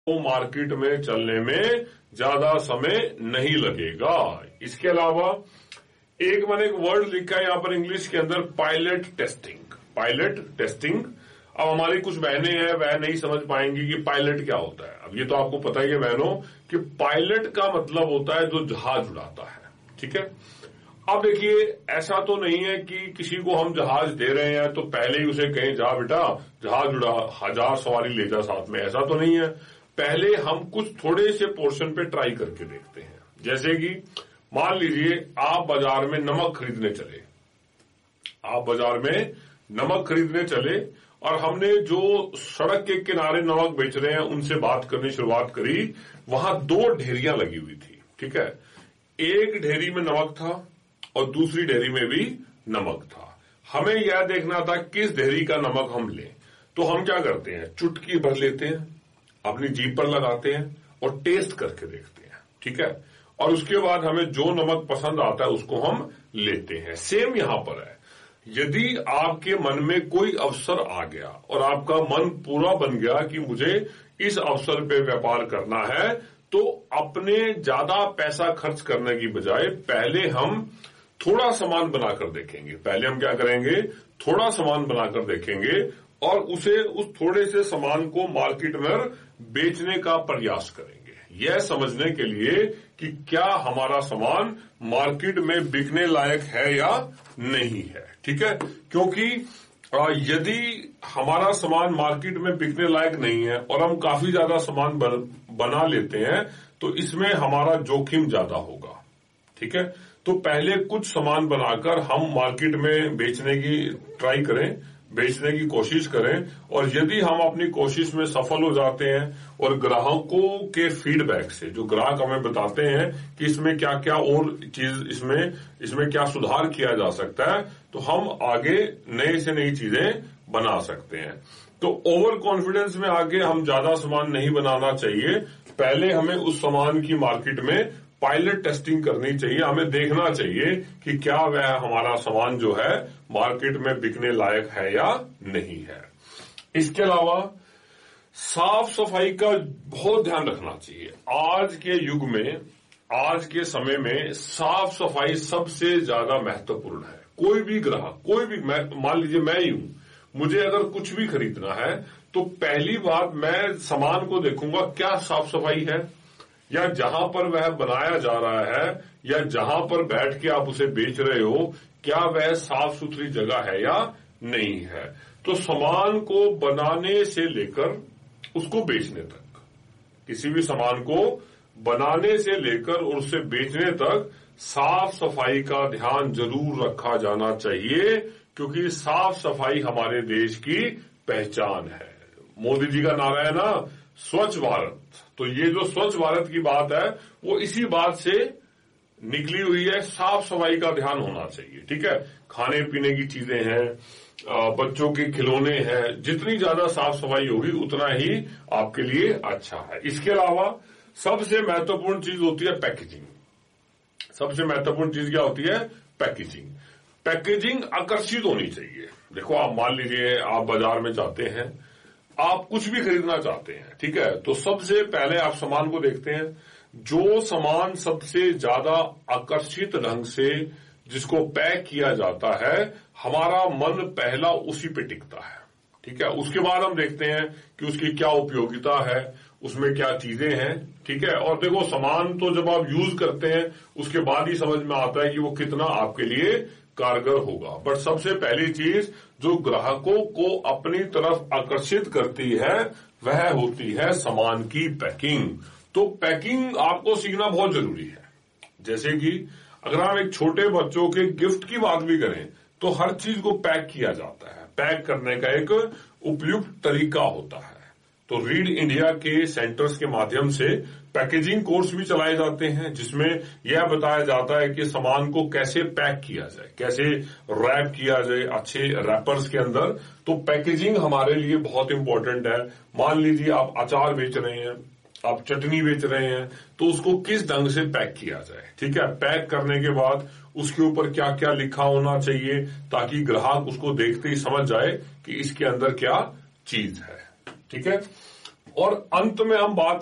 तो मार्केट में चलने में ज्यादा समय नहीं लगेगा। इसके अलावा मैंने एक वर्ड लिखा है यहां पर इंग्लिश के अंदर, पायलट टेस्टिंग। Pilot testing. अब हमारी कुछ बहनें हैं वह नहीं समझ पाएंगी कि पायलट क्या होता है। अब ये तो आपको पता ही है बहनों कि पायलट का मतलब होता है जो जहाज उड़ाता है, ठीक है। अब देखिए, ऐसा तो नहीं है कि किसी को हम जहाज दे रहे हैं तो पहले ही उसे कहें जा बेटा जहाज उड़ा, 1000 सवारी ले जा साथ में, ऐसा तो नहीं है। पहले हम कुछ थोड़े से पोर्शन पे ट्राई करके देखते हैं। जैसे कि मान लीजिए आप बाजार में नमक खरीदने चले, आप बाजार में नमक खरीदने चले और हमने जो सड़क के किनारे नमक बेच रहे हैं उनसे बात करनी शुरुआत करी। वहां 2 ढेरियां लगी हुई थी, ठीक है। एक ढेरी में नमक था और दूसरी ढेरी में भी नमक था। हमें यह देखना था किस ढेरी का नमक हम लें। तो हम क्या करते हैं, चुटकी भर लेते हैं, अपनी जीभ पर लगाते हैं और टेस्ट करके देखते हैं, ठीक है। और उसके बाद हमें जो नमक पसंद आता है उसको हम लेते हैं। सेम यहां पर है। यदि आपके मन में कोई अवसर आ गया और आपका मन पूरा बन गया कि मुझे इस अवसर पे व्यापार करना है, तो अपने ज्यादा पैसा खर्च करने की बजाय पहले हम थोड़ा सामान बनाकर देखेंगे। पहले हम क्या करेंगे, थोड़ा सामान बनाकर देखेंगे और उस थोड़े से सामान को मार्केट में बेचने का प्रयास करेंगे, यह समझने के लिए कि क्या हमारा सामान मार्केट में बिकने लायक है या नहीं है, ठीक है। क्योंकि यदि हमारा सामान मार्केट में बिकने लायक नहीं है और हम काफी ज्यादा सामान बना लेते हैं तो इसमें हमारा जोखिम ज्यादा होगा, ठीक है। तो पहले कुछ सामान बनाकर हम मार्केट में बेचने की ट्राई करें, बेचने की कोशिश करें। और यदि हम अपनी कोशिश में सफल हो जाते हैं और ग्राहकों के फीडबैक से, जो ग्राहक हमें बताते हैं कि इसमें क्या क्या और चीज, इसमें क्या सुधार किया जा सकता है, तो हम आगे नई से नई चीजें बना सकते हैं। तो ओवर कॉन्फिडेंस में आगे हम ज्यादा सामान नहीं बनाना चाहिए। पहले हमें उस सामान की मार्केट में पायलट टेस्टिंग करनी चाहिए। हमें देखना चाहिए कि क्या वह हमारा सामान जो है मार्केट में बिकने लायक है या नहीं है। इसके अलावा साफ सफाई का बहुत ध्यान रखना चाहिए। आज के युग में, आज के समय में साफ सफाई सबसे ज्यादा महत्वपूर्ण है। कोई भी ग्राहक, कोई भी, मान लीजिए मैं ही हूं, मुझे अगर कुछ भी खरीदना है तो पहली बात मैं सामान को देखूंगा क्या साफ सफाई है, या जहां पर वह बनाया जा रहा है या जहां पर बैठ के आप उसे बेच रहे हो क्या वह साफ सुथरी जगह है या नहीं है। तो सामान को बनाने से लेकर उसको बेचने तक, किसी भी सामान को बनाने से लेकर और उसे बेचने तक साफ सफाई का ध्यान जरूर रखा जाना चाहिए, क्योंकि साफ सफाई हमारे देश की पहचान है। मोदी जी का नारा है ना, स्वच्छ भारत। तो ये जो स्वच्छ भारत की बात है वो इसी बात से निकली हुई है। साफ सफाई का ध्यान होना चाहिए, ठीक है। खाने पीने की चीजें हैं, बच्चों के खिलौने हैं, जितनी ज्यादा साफ सफाई होगी उतना ही आपके लिए अच्छा है। इसके अलावा सबसे महत्वपूर्ण चीज होती है पैकेजिंग। सबसे महत्वपूर्ण चीज क्या होती है, पैकेजिंग। पैकेजिंग आकर्षित होनी चाहिए। देखो, आप मान लीजिए आप बाजार में जाते हैं, आप कुछ भी खरीदना चाहते हैं, ठीक है। तो सबसे पहले आप सामान को देखते हैं, जो सामान सबसे ज्यादा आकर्षित ढंग से जिसको पैक किया जाता है, हमारा मन पहला उसी पे टिकता है, ठीक है। उसके बाद हम देखते हैं कि उसकी क्या उपयोगिता है, उसमें क्या चीजें हैं, ठीक है। और देखो, सामान तो जब आप यूज करते हैं उसके बाद ही समझ में आता है कि वो कितना आपके लिए कारगर होगा। बट सबसे पहली चीज जो ग्राहकों को अपनी तरफ आकर्षित करती है वह होती है सामान की पैकिंग। तो पैकिंग आपको सीखना बहुत जरूरी है। जैसे कि अगर हम एक छोटे बच्चों के गिफ्ट की बात भी करें तो हर चीज को पैक किया जाता है। पैक करने का एक उपयुक्त तरीका होता है। तो रीड इंडिया के सेंटर्स के माध्यम से पैकेजिंग कोर्स भी चलाए जाते हैं, जिसमें यह बताया जाता है कि सामान को कैसे पैक किया जाए, कैसे रैप किया जाए अच्छे रैपर्स के अंदर। तो पैकेजिंग हमारे लिए बहुत इंपॉर्टेंट है। मान लीजिए आप अचार बेच रहे हैं, आप चटनी बेच रहे हैं, तो उसको किस ढंग से पैक किया जाए, ठीक है। पैक करने के बाद उसके ऊपर क्या क्या लिखा होना चाहिए ताकि ग्राहक उसको देखते ही समझ जाए कि इसके अंदर क्या चीज है, ठीक है। और अंत में हम बात